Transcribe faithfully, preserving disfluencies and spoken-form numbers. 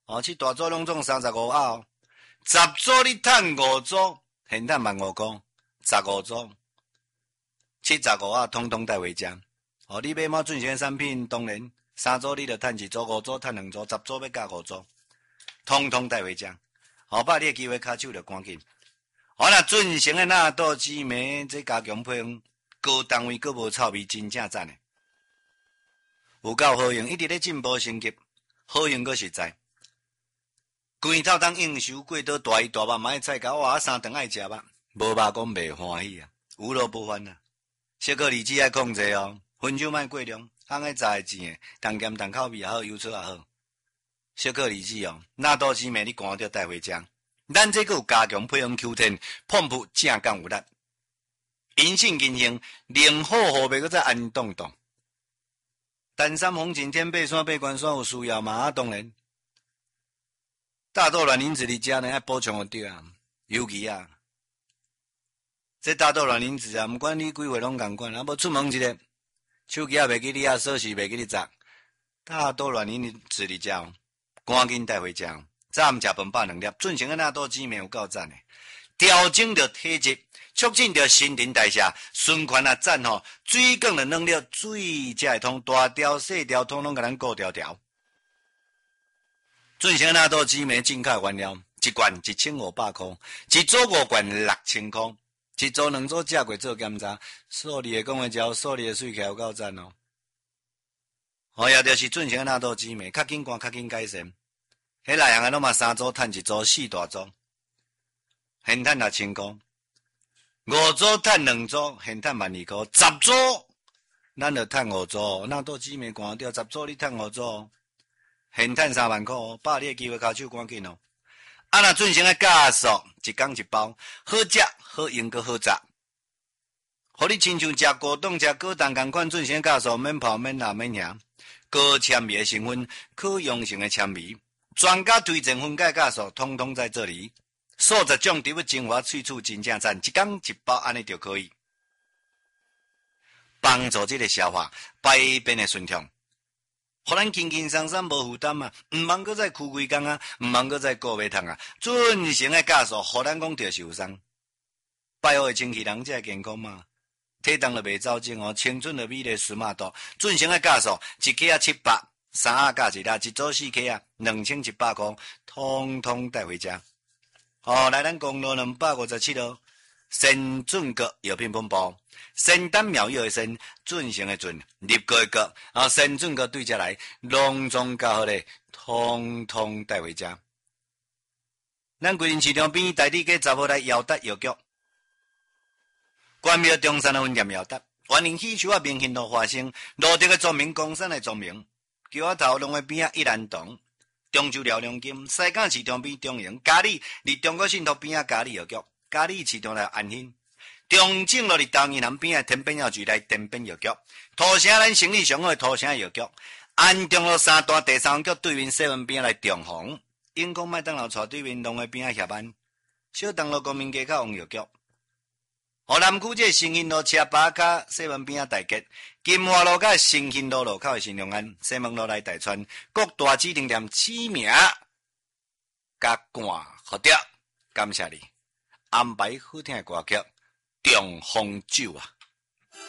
哦，七大组拢总三十五瓦哦，十组你赚五组，现赚万五块，十五组，七十五瓦通通带回家。哦，你买买准成产品，当然三组你就赚一组，五组赚两组，十组要加五组，通通带回家。后摆你的机会卡手就赶紧。好啦，准成的纳豆紫梅，这加强配方，高单位佫无臭味，真正赞的。有够好用，一直咧进步升级，好用佫实在。规套当应酬过倒大鱼大肉买菜糕，哇三顿爱食肉，无肉讲袂欢喜啊，有路无翻啊。小可离子爱控制哦，分酒莫过量，放爱炸的钱的，重咸重口味也好，油醋也好。小可离子哦，纳豆紫梅你赶着带回家。咱这个有加强配方 Q 十，碰扑正刚有力，银性银性，零好后袂搁再安动动。丹山红景天背山背关山有需要嘛？啊，当然。大豆卵磷脂你食呢要补充有对啊，尤其啊，这大豆卵磷脂啊，不管你几岁拢共款，啊，无出门一个，手机也袂记你啊，锁匙袂记你砸，大豆卵磷脂你食哦，赶紧带回家。早暗食饭饱两粒，准成个纳豆紫梅有够赞的，调整着体质，促进着新陈代谢，循环啊赞吼，水管的能力，水才会通大条细条，统统甲咱顾条条。准成个纳豆紫梅进口原料，一罐一千五百块，一组五罐六千块，一组两组食过做检查，数字的讲的招，数字的水起来有够赞哦。好呀，就是准成个纳豆紫梅，较紧管较紧改善。迄内行诶，拢嘛三组赚一组，四大组，现赚六千块；五组赚两组，现赚万二块；十组，咱就赚五组。那都姊妹关掉，十组你赚五组，现赚三万块。把你诶机会卡手赶紧哦！啊，若准成诶加速，一工一包，好食好用阁好炸。互你亲像食果冻、食果冻共款，准成加速，免泡免辣免咸，高纤维诶成分，可溶性诶纤维。专家推荐分解酵素，通通在这里。数十种植物精华萃取真正赞，一工一包安尼就可以帮助这个消化排便的顺畅，互咱轻轻松松无负担啊！毋茫搁再枯规工啊，毋茫搁再顾胃痛啊！准成的酵素，互咱讲着受伤。拜好的清气人才健康嘛，体重就袂走精哦，青春的美丽斯马度，准成的酵素一克啊七百。三啊加一啦，一组四克啊，两千一百块，通通带回家。哦，来咱公路两百五十七号，先准阁药品本部，仙丹妙药的仙，准成的准，立过的过，啊，先准阁对遮来，隆重加好咧，通通带回家。咱规定市场边台地给十号来姚达药局，关庙中山的分店姚达，欢迎喜球啊，明星路花生，路德的著名工商的著名。桥仔头龙尾边啊，一兰洞，中州辽良金，西港市场边中营，嘉里离中国信托边啊，嘉里药局，嘉里市场内安兴，中正路离大银行边啊，天边药局内天边药局，土城咱生意上好的土城药局，安中路三段第三局对面西门边来中红，永康麦当劳厝对面龙尾边啊，下班，小东路公民街口王药局。河南区这新兴路车巴卡西门边啊大吉，金华路甲新兴路路口的新隆安，西门路来大川，各大指定店起名，甲冠好掉，感谢你安排好听的歌曲，中风酒啊！